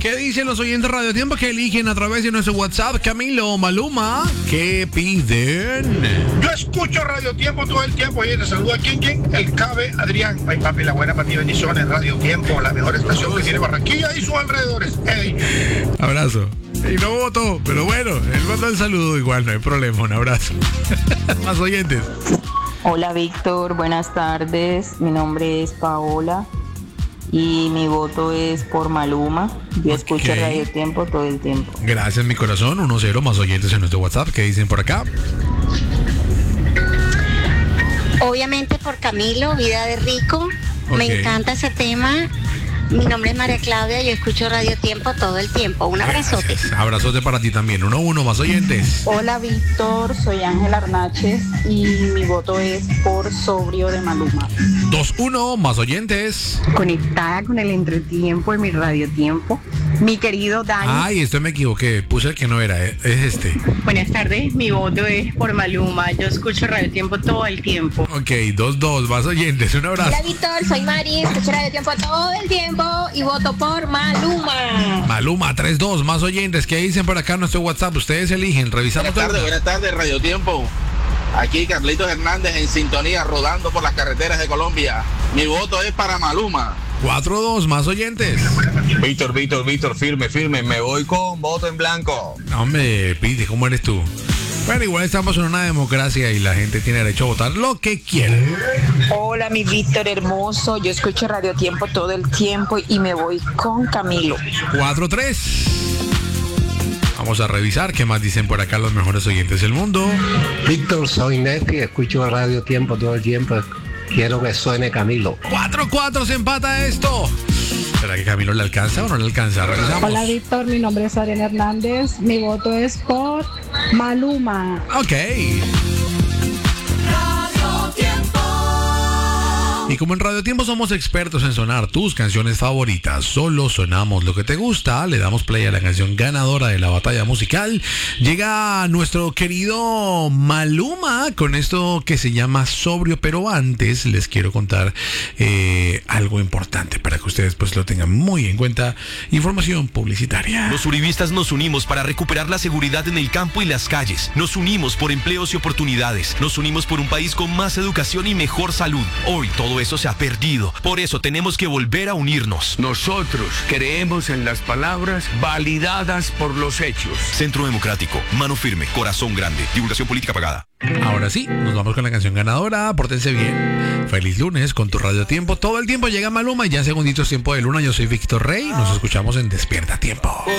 ¿Qué dicen los oyentes Radio Tiempo que eligen a través de nuestro WhatsApp? Camilo, Maluma, ¿qué piden? Yo escucho Radio Tiempo todo el tiempo. Oye, te saluda ¿quién? El Cabe Adrián. Ay, papi, la buena para ti, bendiciones. Radio Tiempo, la mejor estación que tiene Barranquilla y sus alrededores. Hey. Abrazo. Y no votó, pero bueno, él mandó el saludo igual, no hay problema, un abrazo. Más oyentes. Hola Víctor, buenas tardes. Mi nombre es Paola y mi voto es por Maluma. Yo escucho Radio Tiempo todo el tiempo. Gracias, mi corazón. 1-0, más oyentes en nuestro WhatsApp. ¿Qué dicen por acá? Obviamente por Camilo, Vida de Rico. Me encanta ese tema. Mi nombre es María Claudia, yo escucho Radio Tiempo todo el tiempo. Un abrazote. Gracias. Abrazote para ti también. 1-1, más oyentes. Hola Víctor, soy Ángela Arnáchez y mi voto es por Sobrio de Maluma. 2-1, más oyentes. Conectada con el entretiempo de mi Radio Tiempo, mi querido Dani. Ay, esto me equivoqué, puse el que no era, es este. Buenas tardes, mi voto es por Maluma, yo escucho Radio Tiempo todo el tiempo. Ok, 2-2, más oyentes, un abrazo. Hola Víctor, soy Mari, escucho Radio Tiempo todo el tiempo y voto por Maluma. Maluma, 3-2, más oyentes. ¿Qué dicen por acá en nuestro WhatsApp? Ustedes eligen, revisamos. Buenas tardes, Radio Tiempo. Aquí Carlitos Hernández en sintonía, rodando por las carreteras de Colombia. Mi voto es para Maluma. 4-2, más oyentes. Víctor, firme. Me voy con voto en blanco. Hombre, Piti, ¿cómo eres tú? Bueno, igual estamos en una democracia y la gente tiene derecho a votar lo que quiere. Hola mi Víctor hermoso, yo escucho Radio Tiempo todo el tiempo y me voy con Camilo. 4-3. Vamos a revisar qué más dicen por acá los mejores oyentes del mundo. Víctor, soy Nefi, escucho Radio Tiempo todo el tiempo. Quiero que suene Camilo. 4-4, se empata esto. ¿Será que Camilo le alcanza o no le alcanza? Revisamos. Hola Víctor, mi nombre es Ariana Hernández. Mi voto es por Maluma. Ok. Y como en Radio Tiempo somos expertos en sonar tus canciones favoritas, solo sonamos lo que te gusta, le damos play a la canción ganadora de la batalla musical. Llega nuestro querido Maluma con esto que se llama Sobrio, pero antes les quiero contar algo importante para que ustedes pues lo tengan muy en cuenta. Información publicitaria. Los uribistas nos unimos para recuperar la seguridad en el campo y las calles. Nos unimos por empleos y oportunidades. Nos unimos por un país con más educación y mejor salud. Hoy todo eso se ha perdido. Por eso tenemos que volver a unirnos. Nosotros creemos en las palabras validadas por los hechos. Centro Democrático, mano firme, corazón grande. Divulgación política pagada. Ahora sí, nos vamos con la canción ganadora. Pórtense bien. Feliz lunes con tu Radio Tiempo. Todo el tiempo llega Maluma y ya en segunditos tiempo de luna. Yo soy Víctor Rey. Nos escuchamos en Despierta Tiempo.